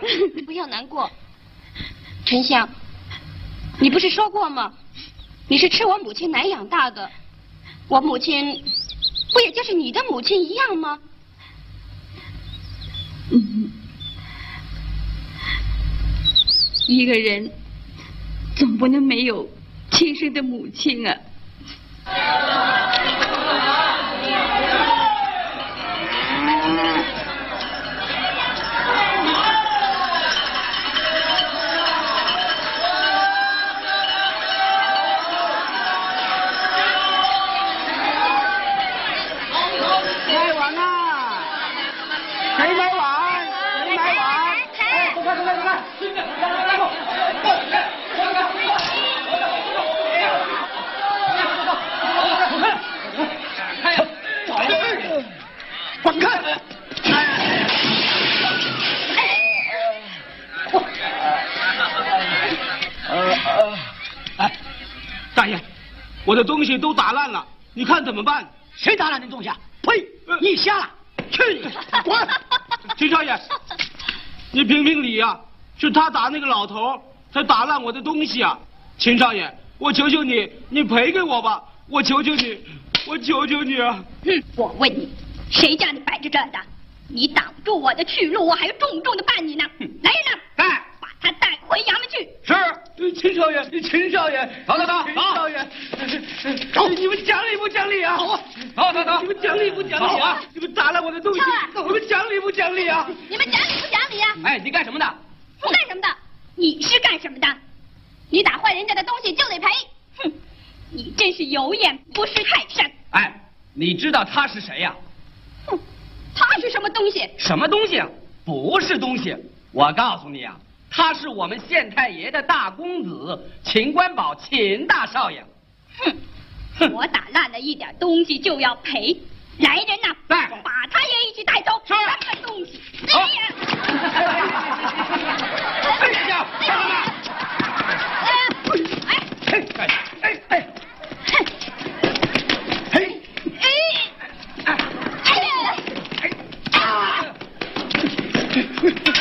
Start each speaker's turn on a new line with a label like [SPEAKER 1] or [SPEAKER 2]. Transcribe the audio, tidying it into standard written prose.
[SPEAKER 1] 你不要难过。沉香，你不是说过吗？你是吃我母亲奶养大的，我母亲不也就是你的母亲一样吗？
[SPEAKER 2] 一个人总不能没有亲生的母亲啊。
[SPEAKER 3] 买碗啊！谁买碗？谁买碗？哎，走开走开走开！滚开！
[SPEAKER 4] 哎，大爷，我的东西都打烂了，你看怎么办？
[SPEAKER 3] 谁打烂你东西啊？呸！你瞎了！去，滚！
[SPEAKER 4] 秦少爷，你评评理呀！是他打那个老头，才打烂我的东西啊！秦少爷，我求求你，你赔给我吧！我求求你，我求求你啊！
[SPEAKER 1] 我问你，谁叫你摆着这的？你挡住我的去路，我还要重重的办你呢！来人呐！
[SPEAKER 3] 来，
[SPEAKER 1] 把他带回衙门去。
[SPEAKER 3] 是，
[SPEAKER 4] 秦少爷，秦少爷，
[SPEAKER 3] 走走走，
[SPEAKER 4] 秦少爷，
[SPEAKER 3] 走！
[SPEAKER 4] 你们讲理不讲理啊？
[SPEAKER 3] 走啊，走走走！
[SPEAKER 4] 你们讲理不讲理啊？你们打烂我的东西，你们讲理不讲理啊？
[SPEAKER 1] 你们讲理不讲理啊？
[SPEAKER 3] 哎，你干什么的？
[SPEAKER 1] 不干什么的？你是干什么的？你打坏人家的东西就得赔。哼，你真是有眼不识泰山。
[SPEAKER 3] 哎，你知道他是谁呀？
[SPEAKER 1] 哼，他是什么东西？
[SPEAKER 3] 什么东西？不是东西。我告诉你啊，他是我们县太爷的大公子秦官宝秦大少爷。
[SPEAKER 1] 哼，我打烂了一点东西就要赔。来人呐！
[SPEAKER 3] 来，
[SPEAKER 1] 把他也一起带走。
[SPEAKER 3] 是。
[SPEAKER 1] 什么东西？
[SPEAKER 3] 好。
[SPEAKER 1] 哎呀！
[SPEAKER 3] 哎呀！哎！